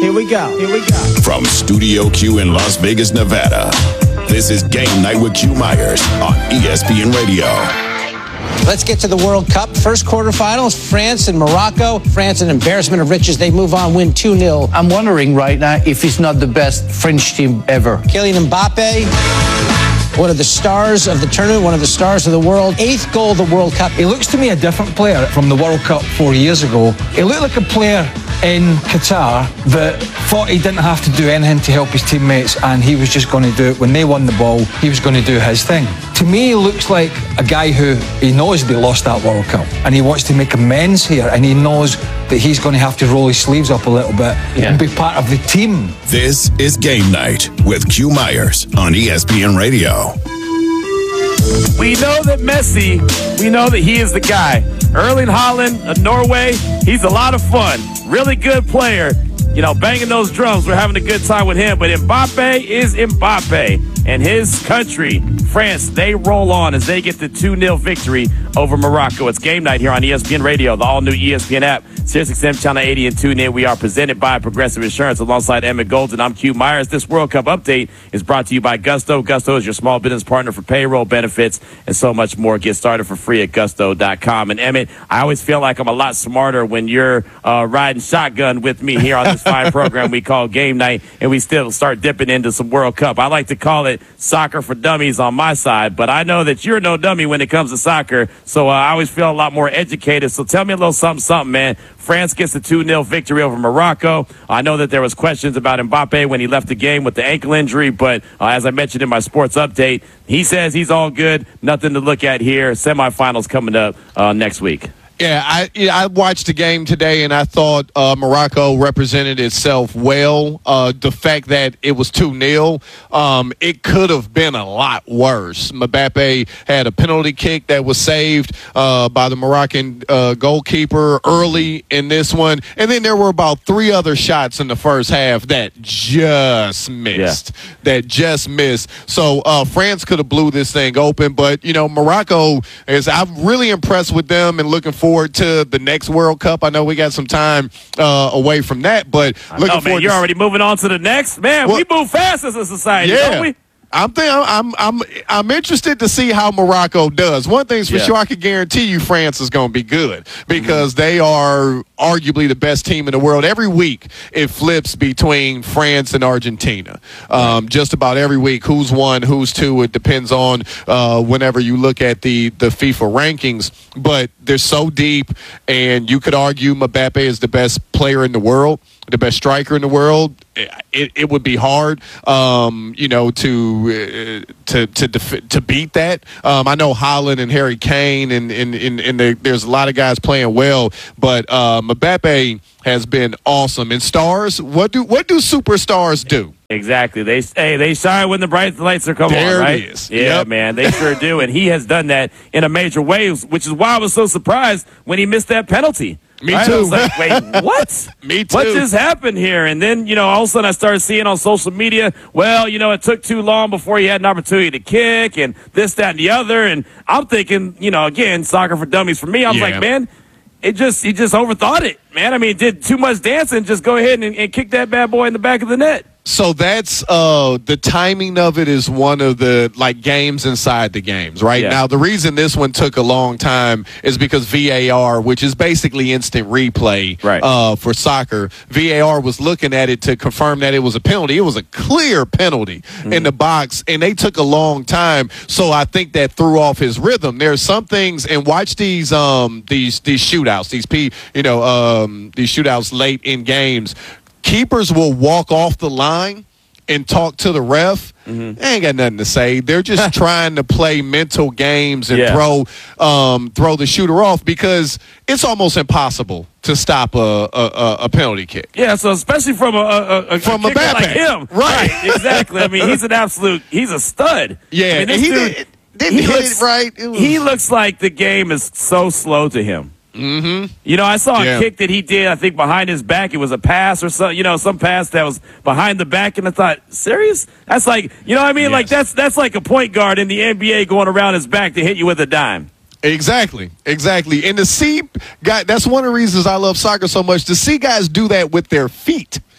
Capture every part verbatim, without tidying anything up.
Here we go. Here we go. From Studio Q in Las Vegas, Nevada, this is Game Night with Q Myers on E S P N Radio. Let's get to the World Cup. First quarterfinals, France and Morocco. France, an embarrassment of riches. They move on, win two nil. I'm wondering right now if it's not the best French team ever. Kylian Mbappe, one of the stars of the tournament, one of the stars of the world. Eighth goal of the World Cup. He looks to me a different player from the World Cup four years ago. He looked like a player in Qatar that thought he didn't have to do anything to help his teammates, and he was just going to do it. When they won the ball, he was going to do his thing. To me, he looks like a guy who he knows they lost that World Cup, and he wants to make amends here, and he knows that he's going to have to roll his sleeves up a little bit yeah. and be part of the team. This is Game Night with Q Myers on E S P N Radio. We know that Messi, we know that he is the guy. Erling Haaland of Norway, he's a lot of fun. Really good player. You know, banging those drums, we're having a good time with him. But Mbappe is Mbappe. And his country, France, they roll on as they get the two nil victory over Morocco. It's Game Night here on E S P N Radio, the all-new E S P N app, Sirius X M Channel eighty and TuneIn. We are presented by Progressive Insurance alongside Emmett Golden. I'm Q Myers. This World Cup update is brought to you by Gusto. Gusto is your small business partner for payroll, benefits, and so much more. Get started for free at gusto dot com. And Emmett, I always feel like I'm a lot smarter when you're uh, riding shotgun with me here on this fine program we call Game Night, and we still start dipping into some World Cup. I like to call it soccer for dummies on my side, but I know that you're no dummy when it comes to soccer, so uh, I always feel a lot more educated. So tell me a little something, something, man. France gets the two nil victory over Morocco. I know that there was questions about Mbappe when he left the game with the ankle injury, but uh, as I mentioned in my sports update, he says he's all good. Nothing to look at here. Semifinals coming up uh, next week. Yeah, I yeah, I watched the game today, and I thought uh, Morocco represented itself well. Uh, the fact that it was two nil, um, it could have been a lot worse. Mbappe had a penalty kick that was saved uh, by the Moroccan uh, goalkeeper early in this one, and then there were about three other shots in the first half that just missed. Yeah. That just missed. So uh, France could have blew this thing open, but, you know, Morocco, is I'm really impressed with them and looking forward forward to the next World Cup. I know we got some time uh, away from that, but I looking know, man, forward. You're to... already moving on to the next. Man, well, we move fast as a society, yeah. don't we? I'm, th- I'm I'm I'm interested to see how Morocco does. One thing's for yeah. sure, I can guarantee you France is going to be good because mm-hmm. they are arguably the best team in the world. Every week it flips between France and Argentina. Um, just about every week, who's one, who's two. It depends on uh, whenever you look at the, the FIFA rankings. But they're so deep, and you could argue Mbappe is the best player in the world, the best striker in the world. It, it would be hard, um, you know, to uh, to to def- to beat that. Um, I know Haaland and Harry Kane, and and, and, and the, there's a lot of guys playing well, but uh, Mbappe has been awesome. And stars, what do what do superstars do? Exactly. They hey, they shine when the bright lights are coming there on, right? It is. Yeah, yep. man, they sure do. And he has done that in a major way, which is why I was so surprised when he missed that penalty. Me right? too. I was like, wait, what? Me too. What just happened here? And then, you know, all of a sudden I started seeing on social media, well, you know, it took too long before he had an opportunity to kick and this, that, and the other. And I'm thinking, you know, again, soccer for dummies for me. I was yeah. like, man, it just he just overthought it, man. I mean, it did too much dancing. Just go ahead and, and kick that bad boy in the back of the net. So that's uh, the timing of it is one of the like games inside the games, right? Yeah. Now, the reason this one took a long time is because V A R, which is basically instant replay right. uh, for soccer, V A R was looking at it to confirm that it was a penalty. It was a clear penalty mm-hmm. in the box, and they took a long time. So I think that threw off his rhythm. There's some things, and watch these um, these these shootouts, these p you know um, these shootouts late in games. Keepers will walk off the line and talk to the ref. Mm-hmm. They ain't got nothing to say. They're just trying to play mental games and yeah. throw um, throw the shooter off because it's almost impossible to stop a, a, a penalty kick. Yeah, so especially from a, a, a from a a Mbappe like him, right? right? Exactly. I mean, he's an absolute. He's a stud. Yeah, I mean, this he dude, did, didn't he hit looks, it right. It was... He looks like the game is so slow to him. Mm-hmm. You know, I saw a yeah. kick that he did, I think, behind his back. It was a pass or something, you know, some pass that was behind the back. And I thought, serious? That's like, you know what I mean? Yes. Like, that's that's like a point guard in the N B A going around his back to hit you with a dime. Exactly, exactly. And to see guy, that's one of the reasons I love soccer so much. To see guys do that with their feet.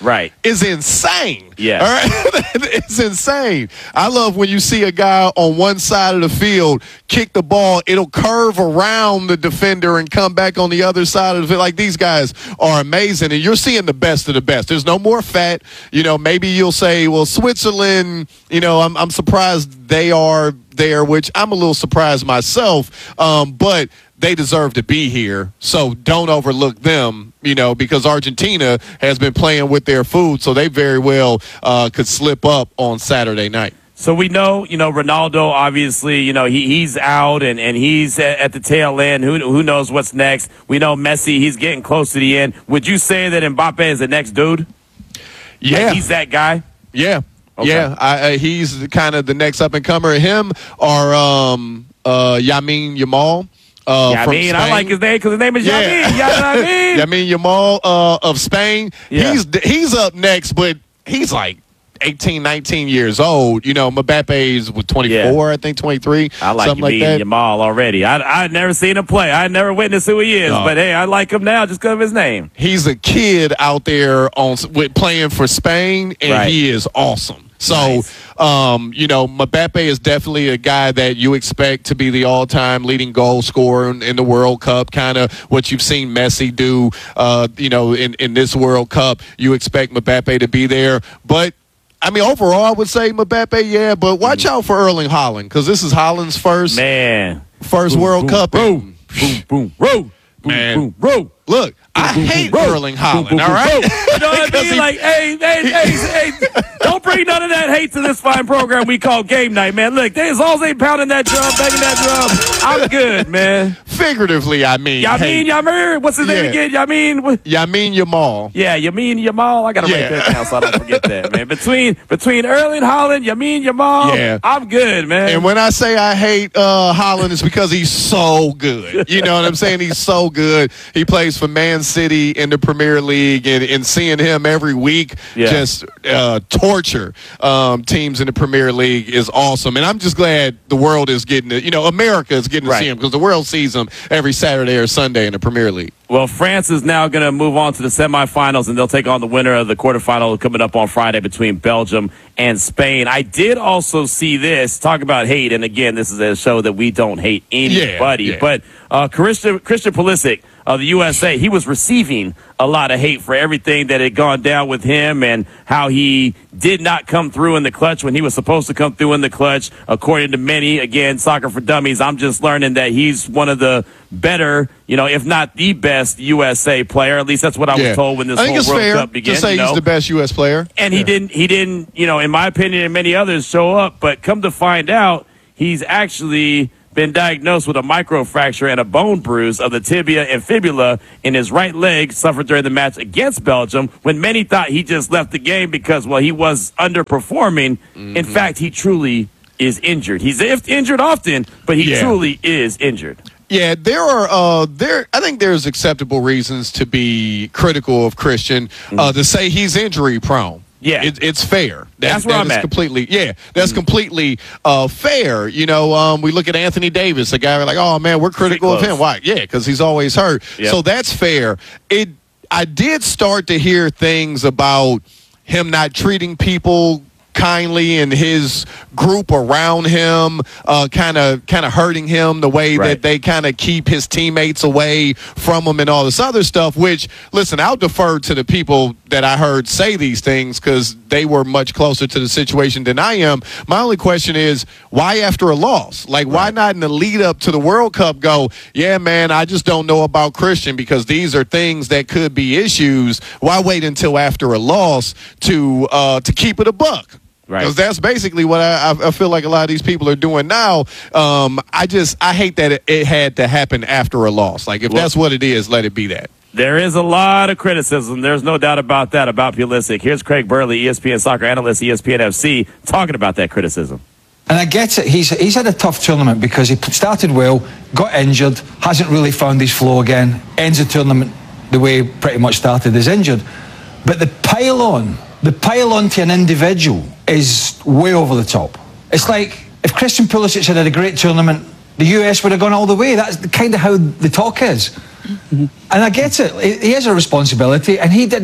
right. is insane. Yeah. All right? It's insane. I love when you see a guy on one side of the field kick the ball, it'll curve around the defender and come back on the other side of the field. Like, these guys are amazing, and you're seeing the best of the best. There's no more fat. You know, maybe you'll say, well, Switzerland, you know, I'm, I'm surprised they are there, which I'm a little surprised myself, um, but they deserve to be here, so don't overlook them, you know, because Argentina has been playing with their food, so they very well uh, could slip up on Saturday night. So we know, you know, Ronaldo, obviously, you know, he, he's out and, and he's at, at the tail end. Who who knows what's next? We know Messi, he's getting close to the end. Would you say that Mbappe is the next dude? Yeah. Like he's that guy? Yeah. Okay. Yeah, I, I, he's kind of the next up-and-comer. Him or um, uh, Yamin Yamal. Uh, yeah, I mean, Spain. I like his name because his name is Yeah. Yamin. You know what I mean? Yamin Yamal uh, of Spain. Yeah. He's he's up next, but he's like eighteen, nineteen years old. You know, Mbappe's with twenty-four, Yeah. I think twenty-three. I like something like Yamin that. Yamal already. I I'd never seen him play. I never witnessed who he is, No. but hey, I like him now just because of his name. He's a kid out there on with playing for Spain, and Right. he is awesome. So, Nice. um, you know, Mbappe is definitely a guy that you expect to be the all-time leading goal scorer in, in the World Cup, kind of what you've seen Messi do, uh, you know, in, in this World Cup. You expect Mbappe to be there. But, I mean, overall, I would say Mbappe, yeah, but watch out for Erling Haaland, because this is Haaland's first, Man. first Boom, World boom, Cup. Boom, boom, boom, boom. Man. Boom, boom, boom. Look, I hate Erling Haaland, all right? You know what I Because mean? he- Like, hey, hey, hey, hey, don't bring none of that hate to this fine program we call Game Night, man. Look, they, as long as they pounding that drum, banging that drum, I'm good, man. Figuratively, I mean. Yamin, hate. Yamir, what's his name Yeah. again? Yamin? What- Yamin Yamal. Yeah, Yamin Yamal. I gotta Yeah. write that down so I don't forget that, man. Between between Erling Haaland, Yamin Yamal, Yeah. I'm good, man. And when I say I hate uh, Haaland, it's because he's so good. You know what I'm saying? He's so good. He plays for Man City in the Premier League, and, and seeing him every week Yeah. just uh, torture um, teams in the Premier League is awesome. And I'm just glad the world is getting to, you know, America is getting to Right. see him, because the world sees him every Saturday or Sunday in the Premier League. Well, France is now going to move on to the semifinals, and they'll take on the winner of the quarterfinal coming up on Friday between Belgium and Spain. I did also see this. Talk about hate, and again, this is a show that we don't hate anybody. Yeah, yeah. But uh, Christian, Christian Pulisic of the U S A, he was receiving a lot of hate for everything that had gone down with him and how he did not come through in the clutch when he was supposed to come through in the clutch. According to many, again, Soccer for Dummies, I'm just learning that he's one of the better, you know, if not the best U S A player. At least that's what I Yeah. was told when this I think whole it's World fair Cup began. to say you know? he's the best U S player. And he Yeah. didn't, he didn't, you know, in my opinion and many others, show up. But come to find out, he's actually been diagnosed with a microfracture and a bone bruise of the tibia and fibula in his right leg, suffered during the match against Belgium, when many thought he just left the game because, well, he was underperforming. Mm-hmm. In fact, he truly is injured. He's injured often, but he Yeah. truly is injured. Yeah, there are uh there I think there's acceptable reasons to be critical of Christian, uh to say he's injury prone. Yeah. it, it's fair. That, That's where that I'm is at. completely yeah. That's completely uh fair. You know, um we look at Anthony Davis, a guy we're like, oh man, we're critical of close. him. Why? Yeah, because he's always hurt. Yep. So that's fair. It I did start to hear things about him not treating people kindly and his group around him kind of kind of hurting him the way Right. that they kind of keep his teammates away from him and all this other stuff, which, listen, I'll defer to the people that I heard say these things because they were much closer to the situation than I am. My only question is, why after a loss? Like, why not in the lead up to the World Cup go, yeah, man, I just don't know about Christian because these are things that could be issues. Why wait until after a loss to uh, to keep it a buck? Right. Because that's basically what I, I feel like a lot of these people are doing now. Um, I just I hate that it, it had to happen after a loss. Like, if Well- that's what it is, let it be that. There is a lot of criticism. There's no doubt about that about Pulisic. Here's Craig Burley, E S P N soccer analyst, E S P N F C, talking about that criticism. And I get it. He's he's had a tough tournament because he started well, got injured, hasn't really found his flow again, ends the tournament the way he pretty much started, is injured. But the pile on, the pile on to an individual is way over the top. It's like if Christian Pulisic had had a great tournament, the U S would have gone all the way. That's kind of how the talk is. Mm-hmm. And I get it. He has a responsibility, and he didn't.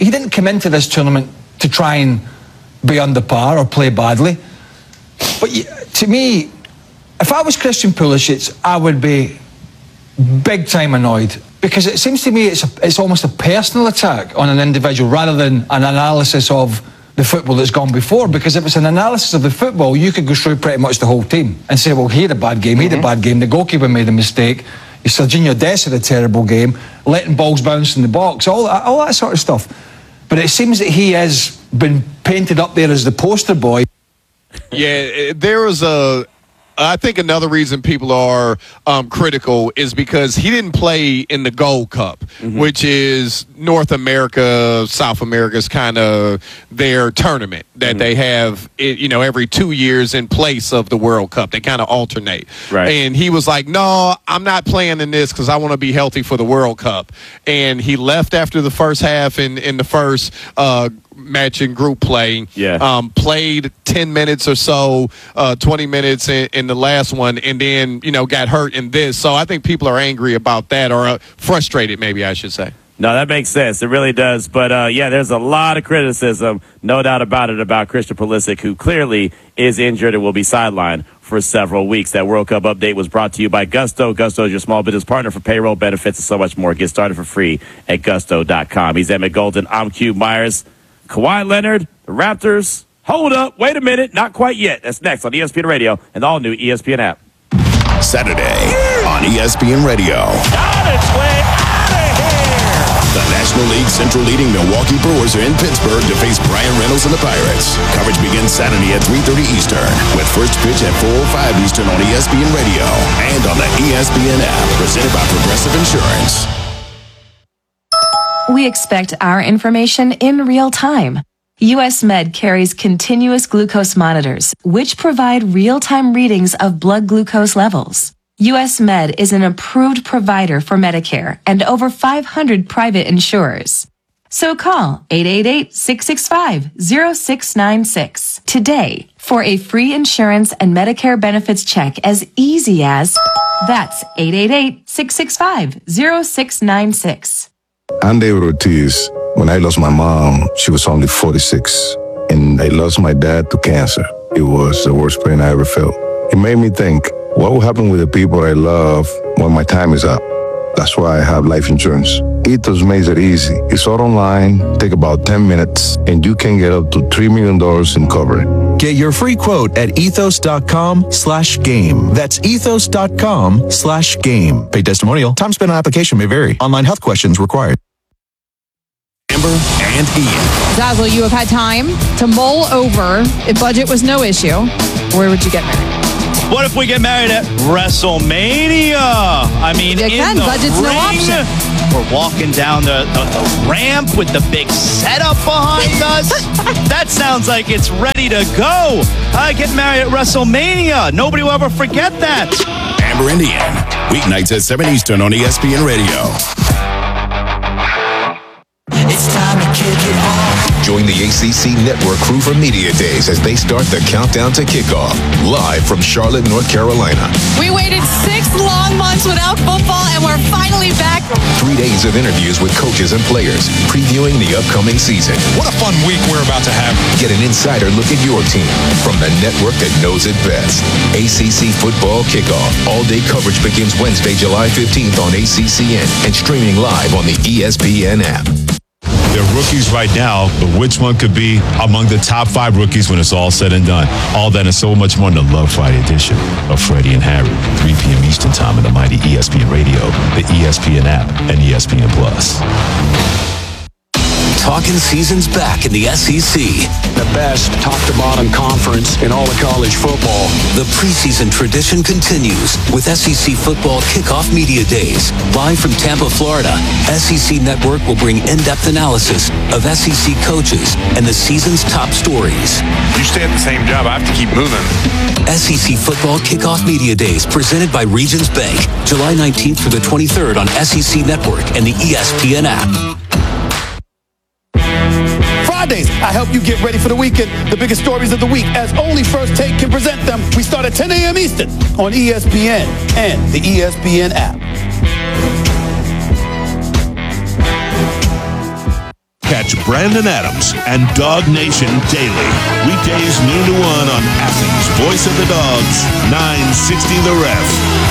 he didn't come into this tournament to try and be under par or play badly. But to me, if I was Christian Pulisic, I would be big time annoyed, because it seems to me it's a, it's almost a personal attack on an individual rather than an analysis of the football that's gone before. Because if it's an analysis of the football, you could go through pretty much the whole team and say, well, he had a bad game, he had a bad game, the goalkeeper made a mistake, Serginho Dest had a terrible game, letting balls bounce in the box, all that, all that sort of stuff. But it seems that he has been painted up there as the poster boy. Yeah, there was a... I think another reason people are um, critical is because he didn't play in the Gold Cup, mm-hmm. which is North America, South America's kind of their tournament that mm-hmm. they have, you know, every two years in place of the World Cup. They kind of alternate. Right. And he was like, no, I'm not playing in this because I want to be healthy for the World Cup. And he left after the first half in, in the first uh match in group play. Yeah. Um, played ten minutes or so, uh, twenty minutes in, in the last one, and then, you know, got hurt in this. So I think people are angry about that, or uh, frustrated, maybe I should say. No, that makes sense. It really does. But, uh, yeah, there's a lot of criticism, no doubt about it, about Christian Pulisic, who clearly is injured and will be sidelined for several weeks. That World Cup update was brought to you by Gusto. Gusto is your small business partner for payroll, benefits, and so much more. Get started for free at gusto dot com. He's Emmett Golden. I'm Q Myers. Kawhi Leonard, the Raptors. Hold up. Wait a minute. Not quite yet. That's next on E S P N Radio and the all-new E S P N app. Saturday on E S P N Radio. On its way out of here. The National League Central leading Milwaukee Brewers are in Pittsburgh to face Brian Reynolds and the Pirates. Coverage begins Saturday at three thirty Eastern, with first pitch at four oh five Eastern on E S P N Radio and on the E S P N app, presented by Progressive Insurance. We expect our information in real time. U S Med carries continuous glucose monitors, which provide real-time readings of blood glucose levels. U S Med is an approved provider for Medicare and over five hundred private insurers. So call eight eight eight, six six five, zero six nine six today for a free insurance and Medicare benefits check as easy as... That's eight eight eight, six six five, zero six nine six. I'm David Ortiz. When I lost my mom, she was only forty-six. And I lost my dad to cancer. It was the worst pain I ever felt. It made me think, what will happen with the people I love when my time is up? That's why I have life insurance. Ethos makes it easy. It's all online, take about ten minutes, and you can get up to three million dollars in coverage. Get your free quote at ethos.com slash game. That's ethos.com slash game. Paid testimonial. Time spent on application may vary. Online health questions required. Amber and Ian. Zazzle, you have had time to mull over if budget was no issue. Where would you get married? What if we get married at WrestleMania? I mean, You in can. the Budget's ring, no option. we're walking down the, the, the ramp with the big setup behind us. That sounds like it's ready to go. I get married at WrestleMania. Nobody will ever forget that. Amber and Ian. Weeknights at seven Eastern on E S P N Radio. It's time to kick it off. Join the A C C Network crew for Media Days as they start the countdown to kickoff, live from Charlotte, North Carolina. We waited six long months without football, and we're finally back. Three days of interviews with coaches and players, previewing the upcoming season. What a fun week we're about to have. Get an insider look at your team from the network that knows it best. A C C Football Kickoff. All-day coverage begins Wednesday, July fifteenth on A C C N and streaming live on the E S P N app. They're rookies right now, but which one could be among the top five rookies when it's all said and done? All that and so much more in the Love Friday edition of Freddie and Harry, three p.m. Eastern Time on the mighty E S P N Radio, the E S P N app, and E S P N Plus. Talking season's back in the S E C. The best top-to-bottom conference in all of college football. The preseason tradition continues with S E C Football Kickoff Media Days. Live from Tampa, Florida, S E C Network will bring in-depth analysis of S E C coaches and the season's top stories. You stay at the same job, I have to keep moving. S E C Football Kickoff Media Days, presented by Regions Bank, July nineteenth through the twenty-third on S E C Network and the E S P N app. Fridays, I help you get ready for the weekend. The biggest stories of the week, as only First Take can present them. We start at ten a.m. Eastern on E S P N and the E S P N app. Catch Brandon Adams and Dog Nation daily. Weekdays noon to one on Athens' Voice of the Dogs, nine sixty The Ref.